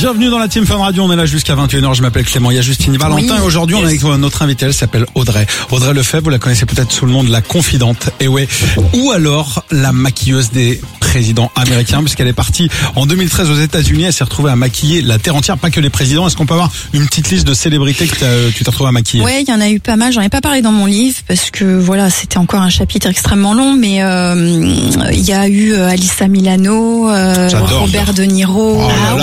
Bienvenue dans la Team Fun Radio, on est là jusqu'à 21h, je m'appelle Clément, il y a Justine Valentin et aujourd'hui on est avec notre invitée, elle s'appelle Audrey. Audrey Lefebvre, vous la connaissez peut-être sous le nom de la confidente, et ouais, ou alors la maquilleuse des présidents américains, puisqu'elle est partie en 2013 aux États-Unis, elle s'est retrouvée à maquiller la terre entière, pas que les présidents. Est-ce qu'on peut avoir une petite liste de célébrités que tu t'as retrouvée à maquiller? Ouais, il y en a eu pas mal, j'en ai pas parlé dans mon livre parce que voilà, c'était encore un chapitre extrêmement long, mais il y a eu Alyssa Milano, Robert De Niro,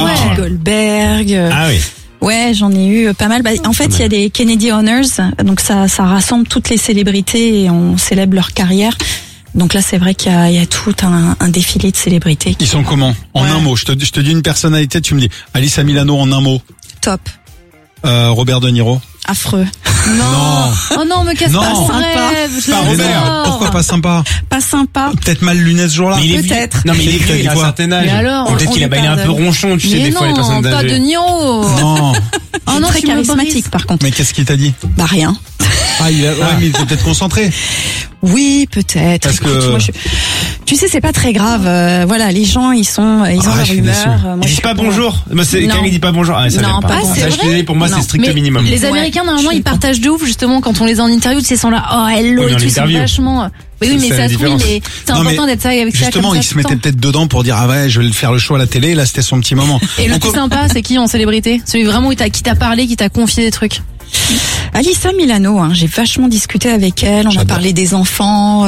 Goldberg. Ah oui. Ouais, j'en ai eu pas mal. En fait, il y a des Kennedy Honors, donc ça rassemble toutes les célébrités et on célèbre leur carrière. Donc là, c'est vrai qu'il y a tout un défilé de célébrités. Ils sont comment? En un mot. Je te dis une personnalité, tu me dis Alyssa Milano en un mot. Top. Robert De Niro. Affreux. Non. Oh non, me casse pas ce rêve. Pas Robert. Pourquoi pas sympa? Pas sympa. Peut-être mal luné ce jour-là. Peut-être. Non, mais il est vieux, il a un certain âge. Mais alors, peut-être qu'il a baillé un peu ronchon, tu sais, des fois les personnes pas âgées. de Niro. Non. Oh non, Très charismatique par contre. Mais qu'est-ce qu'il t'a dit? Bah rien. Mais il était peut-être concentré. Oui, peut-être. Parce Écoute, que moi, tu sais, c'est pas très grave. Voilà, les gens, ils ont leur humeur. Ils disent pas bonjour. Moi, c'est quand il dit pas bonjour. Ah, ça Non, j'aime pas pas. bon. Ça, je te dis, pour moi, c'est strict Mais minimum. les Américains, normalement, ils partagent de ouf, justement, quand on les a en interview, tu sais, ils sont là, oh, hello, Oui, et en tout, c'est interview. vachement. Oui, mais C'est la ça se trouve, différence. mais c'est important d'être ça avec ça. Justement, comme il ça se tout le mettait temps. peut-être dedans pour dire, ah ouais, je vais faire le show à la télé, là, c'était son petit moment. Et le plus sympa, c'est qui en célébrité? Celui vraiment qui t'a parlé, qui t'a confié des trucs. Alyssa Milano, j'ai vachement discuté avec elle. On a parlé des enfants.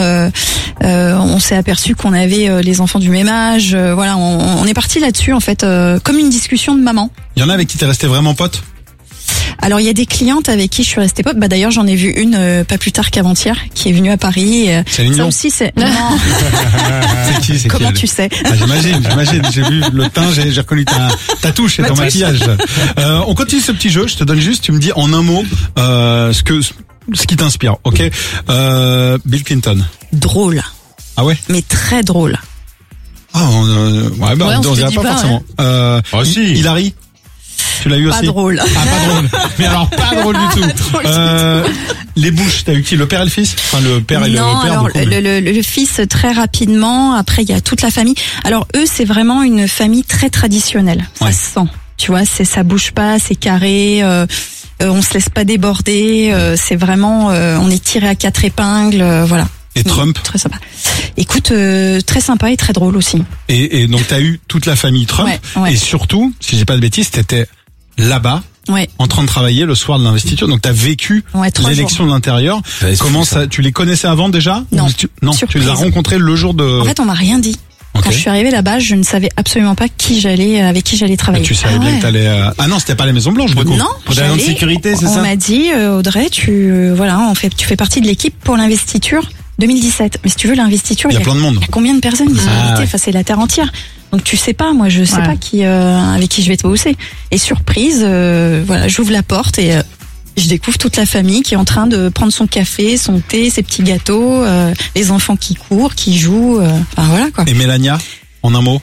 On s'est aperçu qu'on avait les enfants du même âge. Voilà, on est parti là-dessus en fait, comme une discussion de maman. Il y en a avec qui t'es resté vraiment pote? Alors il y a des clientes avec qui je suis restée pote. Bah d'ailleurs j'en ai vu une pas plus tard qu'avant-hier qui est venue à Paris. Céline Ça Dion. aussi c'est. Non. C'est qui? Comment elle tu sais? J'imagine. J'ai vu le teint, j'ai reconnu ta touche et ton maquillage. On continue ce petit jeu. Je te donne juste, tu me dis en un mot ce qui t'inspire, ok? Bill Clinton. Drôle. Ah ouais? Mais très drôle. Ah, on dirait dit pas pas, forcément. si. Hilary. Tu l'as eu Pas aussi? drôle. Ah, pas drôle. Mais alors, pas drôle du tout. Les Bush, t'as eu qui? Le père et le fils? Enfin, le père et le père. Alors, du coup. le fils très rapidement. Après, il y a toute la famille. Alors, eux, c'est vraiment une famille très traditionnelle. Ça se sent. Tu vois, ça bouge pas, c'est carré. On se laisse pas déborder. C'est vraiment, on est tiré à quatre épingles. Voilà. Et Trump? Très sympa. Écoute, très sympa et très drôle aussi. Et donc, t'as eu toute la famille Trump. Ouais. Et surtout, si j'ai pas de bêtises, t'étais là-bas. Ouais. En train de travailler le soir de l'investiture, donc t'as vécu 3 l'élection jours. de l'intérieur. Comment ça? Tu les connaissais avant déjà? Non. Tu les Surprise. as rencontrés le jour de. En fait, on m'a rien dit. Ok. Quand je suis arrivée là-bas, je ne savais absolument pas avec qui j'allais travailler. Mais tu savais bien que t'allais. Ah non, c'était pas la Maison Blanche du coup. Non. Pour des raisons de sécurité, c'est On ça? m'a dit, Audrey, tu fais partie de l'équipe pour l'investiture 2017. Mais si tu veux, l'investiture, Il y a plein de monde. Il y a combien de personnes qui sont invitées? ouais. Enfin, c'est la terre entière. Donc tu sais pas, moi je sais pas qui avec qui je vais te bosser. Et surprise, voilà, j'ouvre la porte et je découvre toute la famille qui est en train de prendre son café, son thé, ses petits gâteaux, les enfants qui courent, qui jouent, enfin voilà quoi. Et Melania, en un mot?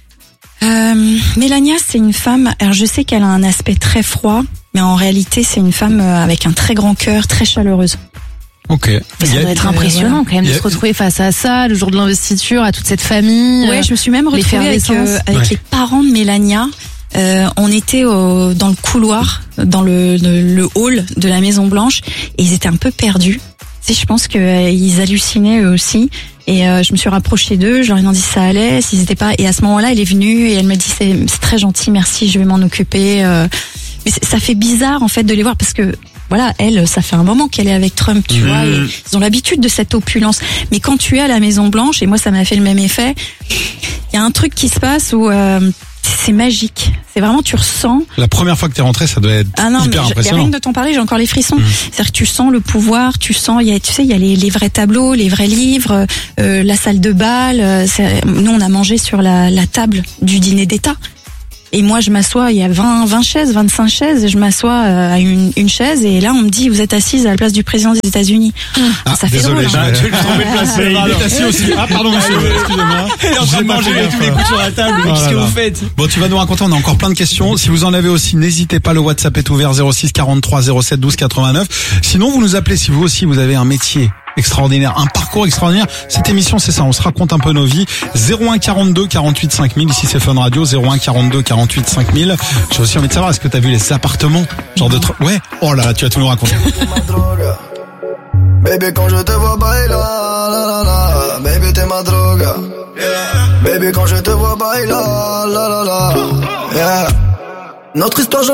Mélania, c'est une femme, alors je sais qu'elle a un aspect très froid, mais en réalité c'est une femme avec un très grand cœur, très chaleureuse. Ok. Mais ça doit être impressionnant quand même de se retrouver face à ça, le jour de l'investiture, à toute cette famille. Ouais, je me suis même retrouvée avec les parents de Mélania. On était dans le couloir, dans le hall de la Maison Blanche, et ils étaient un peu perdus. Tu sais, je pense qu'ils hallucinaient eux aussi. Et je me suis rapprochée d'eux, je leur ai demandé si ça allait, s'ils étaient pas. Et à ce moment-là, elle est venue et elle m'a dit c'est très gentil, merci, je vais m'en occuper. Mais ça fait bizarre en fait de les voir parce que voilà, elle, ça fait un moment qu'elle est avec Trump, tu vois. Et ils ont l'habitude de cette opulence. Mais quand tu es à la Maison Blanche, et moi ça m'a fait le même effet, il y a un truc qui se passe où c'est magique. C'est vraiment, tu ressens. La première fois que t'es rentré, ça doit être hyper impressionnant. Rien de t'en parler, j'ai encore les frissons. C'est-à-dire que tu sens le pouvoir, tu sens, il y a les vrais tableaux, les vrais livres, la salle de bal. Nous, on a mangé sur la table du dîner d'État. Et moi, je m'assois, il y a 20 chaises, 25 chaises, et je m'assois à une chaise, et là, on me dit, vous êtes assise à la place du président des États-Unis. Ça fait désolé, drôle, hein. Tu le trompais de place. Il est assis aussi. Ah, pardon, monsieur, excusez-moi. Il est en train de manger avec tous les coups sur la table. Qu'est-ce que vous faites? Bon, tu vas nous raconter, on a encore plein de questions. Si vous en avez aussi, n'hésitez pas, le WhatsApp est ouvert 06 43 07 12 89. Sinon, vous nous appelez si vous aussi, vous avez un métier extraordinaire, un parcours extraordinaire. Cette émission, c'est ça, on se raconte un peu nos vies. 01 42 48 5000, ici c'est Fun Radio, 01 42 48 5000. J'ai aussi envie de savoir, est-ce que t'as vu les appartements? Genre de ouais. Oh là là, tu vas tout nous raconter. Baby, quand je te vois bailer, la la la, baby t'es ma drogue. Baby, quand je te vois bailer, la la la, yeah. Notre histoire